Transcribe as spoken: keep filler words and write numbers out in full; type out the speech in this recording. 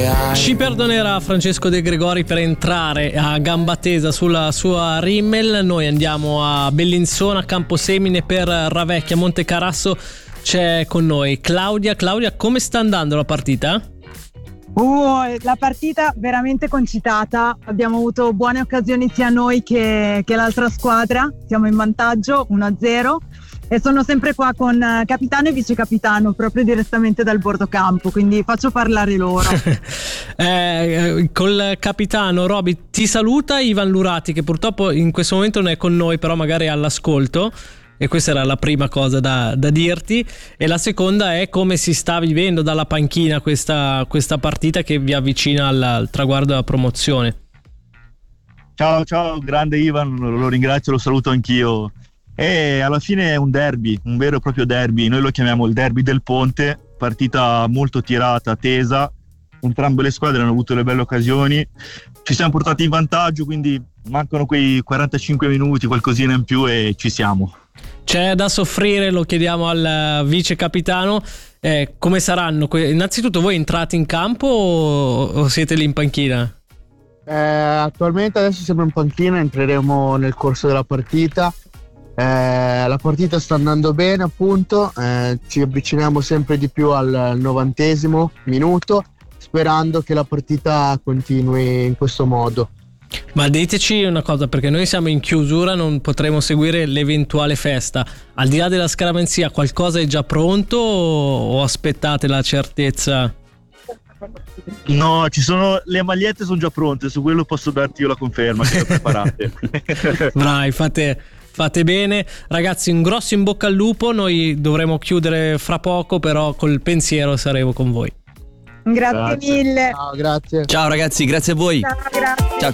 Ci perdonerà Francesco De Gregori per entrare a gamba tesa sulla sua Rimmel. Noi andiamo a Bellinzona, Camposemine per Ravecchia, Monte Carasso. C'è con noi Claudia. Claudia, come sta andando la partita? Uh, la partita veramente concitata, abbiamo avuto buone occasioni sia noi che, che l'altra squadra, siamo in vantaggio uno a zero e sono sempre qua con capitano e vice capitano proprio direttamente dal bordo campo, quindi faccio parlare loro. eh, col capitano Roby ti saluta Ivan Lurati, che purtroppo in questo momento non è con noi, però magari è all'ascolto. E questa era la prima cosa da, da dirti. E la seconda è come si sta vivendo dalla panchina questa, questa partita che vi avvicina al, al traguardo della promozione. Ciao, ciao, grande Ivan, lo ringrazio, lo saluto anch'io. E alla fine è un derby, un vero e proprio derby. Noi lo chiamiamo il derby del Ponte, partita molto tirata, tesa. Entrambe le squadre hanno avuto le belle occasioni. Ci siamo portati in vantaggio, quindi mancano quei quarantacinque minuti, qualcosina in più e ci siamo. C'è da soffrire, lo chiediamo al vice capitano. Eh, come saranno? Innanzitutto, voi entrate in campo o, o siete lì in panchina? Eh, attualmente adesso siamo in panchina, entreremo nel corso della partita. Eh, la partita sta andando bene, appunto. Eh, ci avviciniamo sempre di più al novantesimo minuto, sperando che la partita continui in questo modo. Ma diteci una cosa, perché noi siamo in chiusura, non potremo seguire l'eventuale festa. Al di là della scaramanzia, qualcosa è già pronto o aspettate la certezza? No, ci sono, le magliette sono già pronte, su quello posso darti io la conferma che le ho preparate. Bravi, fate, fate bene. Ragazzi, un grosso in bocca al lupo. Noi dovremo chiudere fra poco, però col pensiero saremo con voi. Grazie, grazie mille. Ciao, grazie. Ciao ragazzi, grazie a voi. Ciao, grazie.